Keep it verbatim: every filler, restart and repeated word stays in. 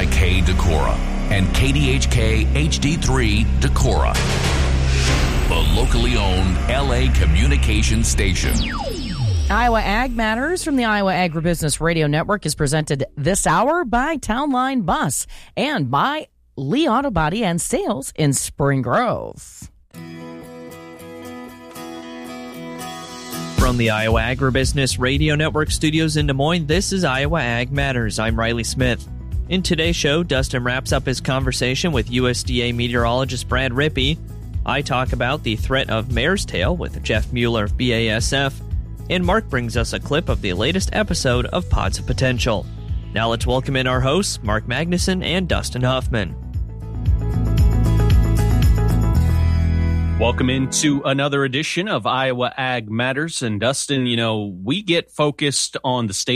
I K Decorah and K D H K H D three Decorah, the locally owned L A communication station. Iowa Ag Matters from the Iowa Agribusiness Radio Network is presented this hour by Town Line Bus and by Lee Auto Body and Sales in Spring Grove. From the Iowa Agribusiness Radio Network studios in Des Moines, this is Iowa Ag Matters. I'm Riley Smith. In today's show, Dustin wraps up his conversation with U S D A meteorologist Brad Rippey. I talk about the threat of mare's tail with Jeff Mueller of B A S F. And Mark brings us a clip of the latest episode of Pods of Potential. Now let's welcome in our hosts, Mark Magnuson and Dustin Huffman. Welcome into another edition of Iowa Ag Matters. And Dustin, you know, we get focused on the state